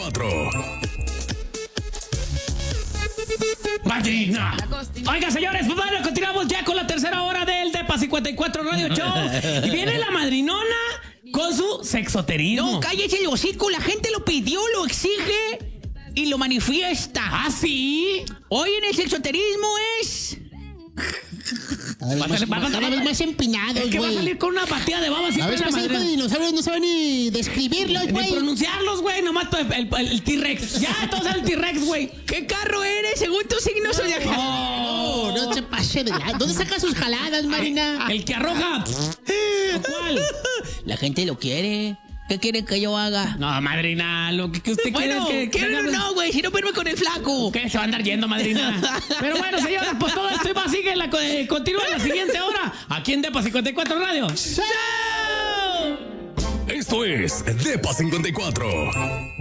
54. Madrina. Oiga, señores, pues bueno, continuamos ya con la tercera hora del Depa 54 Radio Show. Y viene la madrinona con su sexoterismo. No, cállese el hocico, la gente lo pidió, lo exige y lo manifiesta. ¿Ah, sí? Hoy en el sexoterismo es... Cada vez más empinados, Es que va a güey. salir con una batida de baba A siempre ver, la pues madrina. de dinosaurios no saben ni describirlos, Ni güey. pronunciarlos, güey, nomás el T-Rex. Ya, todos saben el T-Rex, güey. ¿Qué carro eres según tu signo zodiacal? No se pase de la... ¿Dónde saca sus jaladas, Marina? El que arroja. ¿Cuál? La gente lo quiere. ¿Qué quiere que yo haga? No, madrina, lo que usted Bueno, quiere es que... quiero no, güey, si no verme con el flaco. ¿Qué? Se va a andar yendo, madrina. Pero bueno, señores, pues todo esto y más sigue continúa en la siguiente hora. Aquí en Depa 54 Radio. Esto es Depa 54.